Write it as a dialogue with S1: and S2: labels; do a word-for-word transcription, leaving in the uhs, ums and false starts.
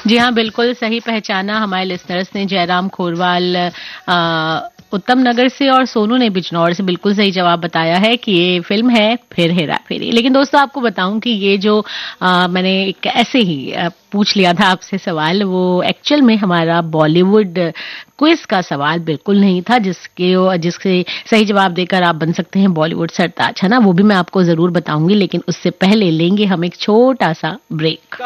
S1: जी हाँ, बिल्कुल सही पहचाना हमारे लिसनर्स ने। जयराम खोरवाल आ, उत्तम नगर से और सोनू ने बिजनौर से बिल्कुल सही जवाब बताया है कि ये फिल्म है फिर हेरा फेरी। लेकिन दोस्तों आपको बताऊं कि ये जो आ, मैंने एक ऐसे ही आ, पूछ लिया था आपसे सवाल, वो एक्चुअल में हमारा बॉलीवुड क्विज का सवाल बिल्कुल नहीं था, जिसके जिसके सही जवाब देकर आप बन सकते हैं बॉलीवुड सरताज, है ना। वो भी मैं आपको जरूर बताऊंगी, लेकिन उससे पहले लेंगे हम एक छोटा सा ब्रेक।